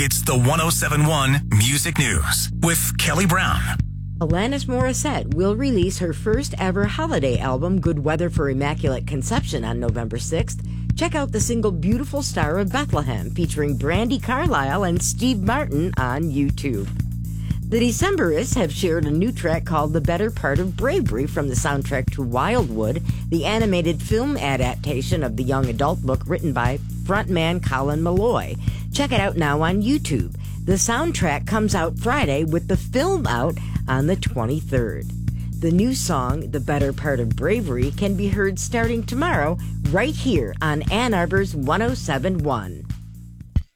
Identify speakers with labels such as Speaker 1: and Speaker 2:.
Speaker 1: It's the 1071 Music News with Kelly Brown.
Speaker 2: Alanis Morissette will release her first ever holiday album, Good Weather for Immaculate Conception, on November 6th. Check out the single Beautiful Star of Bethlehem, featuring Brandi Carlile and Steve Martin, on YouTube. The Decemberists have shared a new track called The Better Part of Bravery from the soundtrack to Wildwood, the animated film adaptation of the young adult book written by frontman Colin Malloy. Check it out now on YouTube. The soundtrack comes out Friday with the film out on the 23rd. The new song, The Better Part of Bravery, can be heard starting tomorrow right here on Ann Arbor's 1071.